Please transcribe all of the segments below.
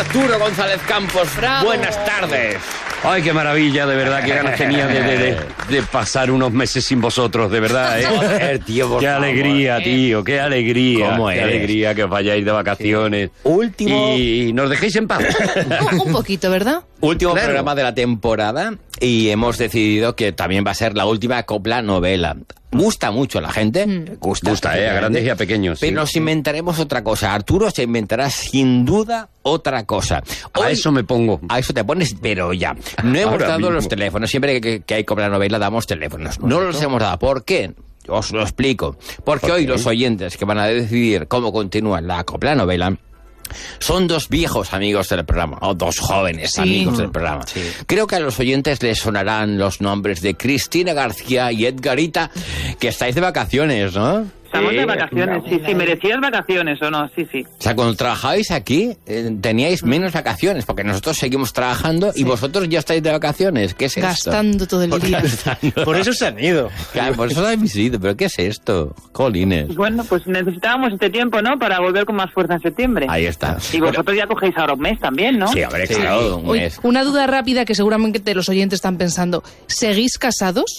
Arturo González Campos. ¡Bravo! Buenas tardes. Ay, qué maravilla, de verdad, qué ganas tenía de pasar unos meses sin vosotros, de verdad, ¿eh? Joder, tío, por qué favor. alegría, tío, qué alegría. ¿Cómo qué eres? alegría que os vayáis de vacaciones. Último- Y nos dejéis en paz. Un poquito, ¿verdad? Último Claro. programa de la temporada y hemos decidido que también va a ser la última copla novela. Gusta mucho a la gente. Gusta, A grandes y a pequeños. Pero sí. nos inventaremos otra cosa. Arturo se inventará sin duda otra cosa. A Hoy- eso me pongo. A eso te pones, pero ya. No hemos Ahora dado mismo. los teléfonos. Siempre que hay copla novela damos teléfonos. No los hemos dado. ¿Por qué? Os lo explico. Porque hoy los oyentes que van a decidir cómo continúa la copla novela son dos viejos amigos del programa, o dos jóvenes Sí. amigos del programa. Creo que a los oyentes les sonarán los nombres de Cristina García y Edgarita, que estáis de vacaciones, ¿no? Estamos de vacaciones, sí, merecidas vacaciones o no, sí. O sea, cuando trabajabais aquí, teníais menos vacaciones, porque nosotros seguimos trabajando y vosotros ya estáis de vacaciones. ¿Qué es esto? Gastando todo el día. Por eso se han ido. Claro, por eso habéis ido, pero ¿qué es esto? Jolines. Bueno, pues necesitábamos este tiempo, ¿no? Para volver con más fuerza en septiembre. Ahí está. Y vosotros ya cogéis ahora un mes también, ¿no? Sí, hombre, claro, un Oye, mes. una duda rápida que seguramente los oyentes están pensando. ¿Seguís casados?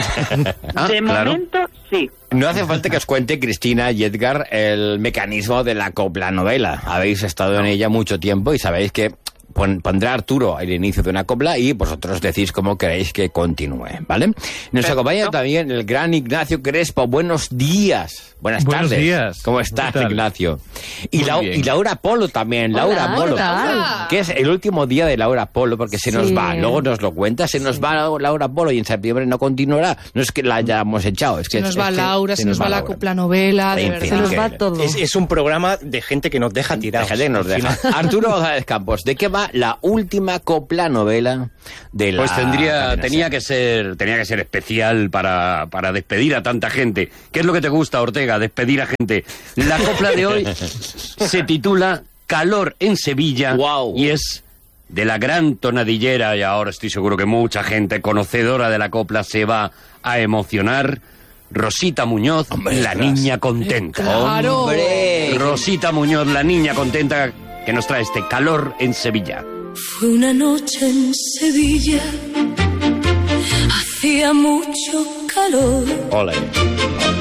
De claro. momento, sí. No hace falta que os cuente Cristina y Edgar el mecanismo de la copla novela. Habéis estado en ella mucho tiempo y sabéis que pondrá Arturo al inicio de una copla y vosotros decís cómo queréis que continúe, ¿vale? Nos acompaña también el gran Ignacio Crespo. Buenos días. Buenas Buenos tardes. días. ¿Cómo estás, ¿Qué tal? Ignacio? Y, Muy bien. y Laura Polo también. Laura Hola, Polo. ¿qué tal? Que es el último día de Laura Polo porque se nos Sí. va. Luego nos lo cuenta. Se nos va Laura Polo y en septiembre no continuará. No es que la hayamos echado. Es que Se nos va es que Laura, se nos va la Laura. copla novela, de En verdad. fin, Se nos va increíble. todo. Es un programa de gente que nos deja tirados. Déjate que nos deja. Arturo González Campos, ¿de qué va la última copla novela de la Pues tenía cadena que ser especial para despedir a tanta gente. ¿Qué es lo que te gusta, Ortega? Despedir a gente. La copla de hoy se titula Calor en Sevilla. Guau. Y es de la gran tonadillera, y ahora estoy seguro que mucha gente conocedora de la copla se va a emocionar. Rosita Muñoz, la niña contenta. Claro. ¡Hombre! Rosita Muñoz, la niña contenta, que nos trae este Calor en Sevilla. Fue una noche en Sevilla, hacía mucho calor. Ole.